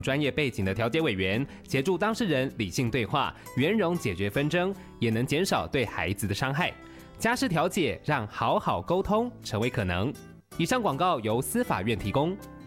专业背景的调解委员协助当事人理性对话，圆融解决纷争，也能减少对孩子的伤害。家事调解让好好沟通成为可能。以上广告由司法院提供。